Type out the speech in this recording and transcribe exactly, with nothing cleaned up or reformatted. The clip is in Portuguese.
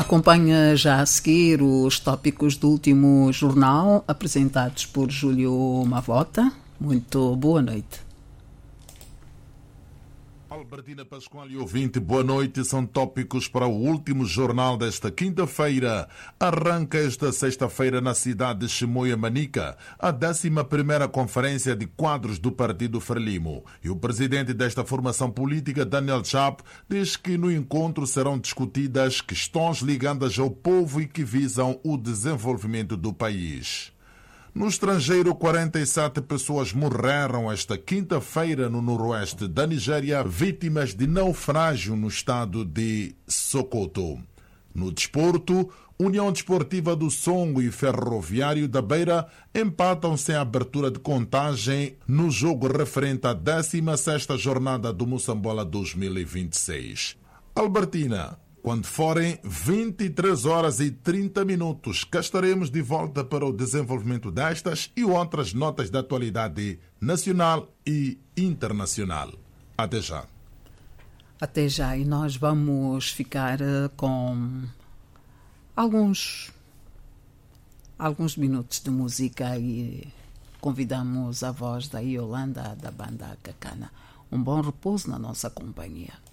Acompanha já a seguir os tópicos do último jornal, apresentados por Júlio Mavota. Muito boa noite. Albertina Pascoal e ouvinte, boa noite. São tópicos para o último jornal desta quinta-feira. Arranca esta sexta-feira na cidade de Chimoio, Manica, a décima primeira conferência de quadros do Partido Frelimo. E o presidente desta formação política, Daniel Chapo, diz que no encontro serão discutidas questões ligadas ao povo e que visam o desenvolvimento do país. No estrangeiro, quarenta e sete pessoas morreram esta quinta-feira no noroeste da Nigéria, vítimas de naufrágio no estado de Sokoto. No desporto, União Desportiva do Songo e Ferroviário da Beira empatam sem abertura de contagem no jogo referente à décima sexta jornada do Moçambola dois mil e vinte e seis. Albertina, quando forem vinte e três horas e trinta minutos, cá estaremos de volta para o desenvolvimento destas e outras notas da atualidade nacional e internacional. Até já. Até já. E nós vamos ficar com alguns, alguns minutos de música e convidamos a voz da Yolanda, da banda Cacana. Um bom repouso na nossa companhia.